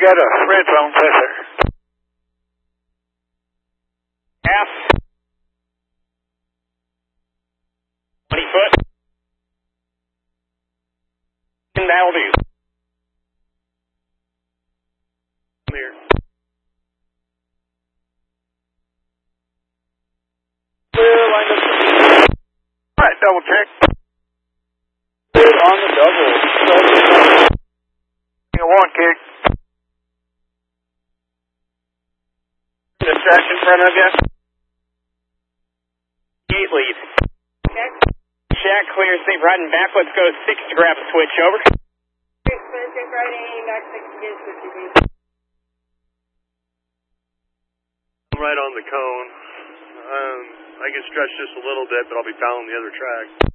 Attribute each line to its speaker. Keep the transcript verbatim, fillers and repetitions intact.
Speaker 1: got a red phone, Professor.
Speaker 2: Half. twenty foot. And that'll do. Clear. Clear, line up.
Speaker 1: Alright, double check.
Speaker 2: Clear on the double.
Speaker 1: A one kick.
Speaker 2: Distraction in front of you. Gate lead.
Speaker 3: Check.
Speaker 2: Shack clear, safe riding back. Let's go six to grab a switch. Over.
Speaker 3: Six, safe riding, back six again, switch again.
Speaker 4: I'm right on the cone. Um, I can stretch just a little bit, but I'll be fouling the other track.